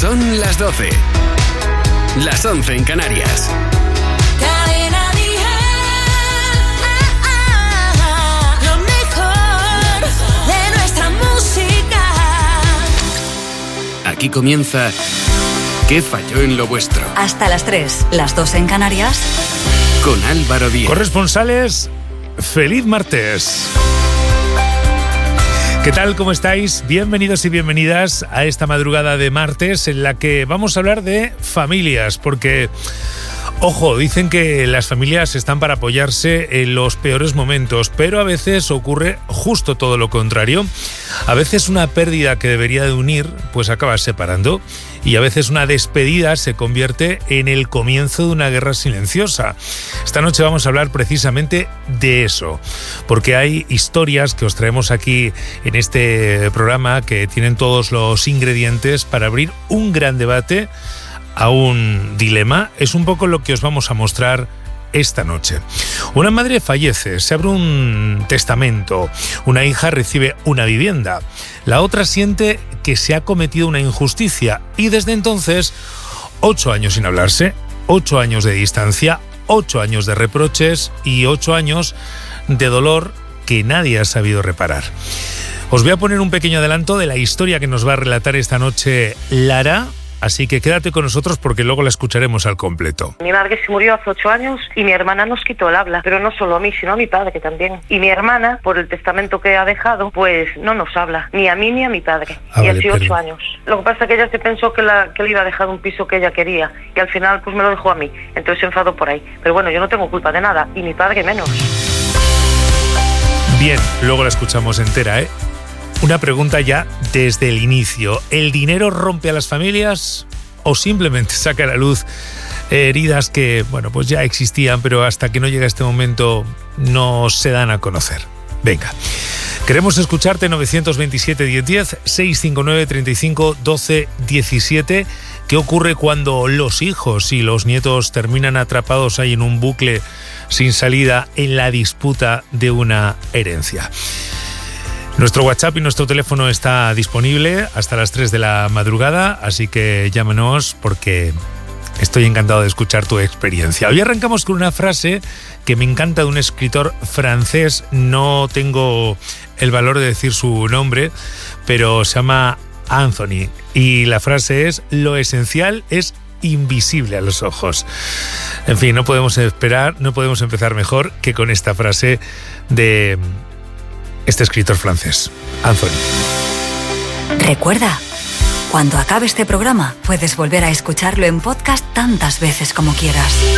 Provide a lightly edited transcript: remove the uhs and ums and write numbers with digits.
Son las 12. Las 11 en Canarias. Cadena Dial. Lo mejor de nuestra música. Aquí comienza ¿Qué falló en lo vuestro? Hasta las 3, las 2 en Canarias. Con Álvaro Díez. Corresponsales, feliz martes. ¿Qué tal? ¿Cómo estáis? Bienvenidos y bienvenidas a esta madrugada de martes en la que vamos a hablar de familias, porque, ojo, dicen que las familias están para apoyarse en los peores momentos, pero a veces ocurre justo todo lo contrario. A veces una pérdida que debería de unir, pues acaba separando. Y a veces una despedida se convierte en el comienzo de una guerra silenciosa. Esta noche vamos a hablar precisamente de eso, porque hay historias que os traemos aquí en este programa que tienen todos los ingredientes para abrir un gran debate a un dilema. Es un poco lo que os vamos a mostrar esta noche. Una madre fallece, se abre un testamento, una hija recibe una vivienda, la otra siente que se ha cometido una injusticia y desde entonces 8 años sin hablarse, 8 años de distancia, 8 años de reproches y 8 años de dolor que nadie ha sabido reparar. Os voy a poner un pequeño adelanto de la historia que nos va a relatar esta noche Lara. Así que quédate con nosotros porque luego la escucharemos al completo. Mi madre se murió hace 8 años y mi hermana nos quitó el habla, pero no solo a mí, sino a mi padre también. Y mi hermana, por el testamento que ha dejado, pues no nos habla, ni a mí ni a mi padre. Y así 8 años. Lo que pasa es que ella se pensó que le iba a dejar un piso que ella quería y al final pues me lo dejó a mí, entonces se enfadó por ahí. Pero bueno, yo no tengo culpa de nada y mi padre menos. Bien, luego la escuchamos entera, ¿eh? Una pregunta ya desde el inicio. ¿El dinero rompe a las familias o simplemente saca a la luz heridas que, bueno, pues ya existían, pero hasta que no llega este momento no se dan a conocer? Venga, queremos escucharte. 927-1010, 659-35-12-17. ¿Qué ocurre cuando los hijos y los nietos terminan atrapados ahí en un bucle sin salida en la disputa de una herencia? Nuestro WhatsApp y nuestro teléfono está disponible hasta las 3 de la madrugada, así que llámanos porque estoy encantado de escuchar tu experiencia. Hoy arrancamos con una frase que me encanta de un escritor francés, no tengo el valor de decir su nombre, pero se llama Anthony, y la frase es: lo esencial es invisible a los ojos. En fin, no podemos empezar mejor que con esta frase de este escritor francés, Anthony. Recuerda, cuando acabe este programa, puedes volver a escucharlo en podcast tantas veces como quieras.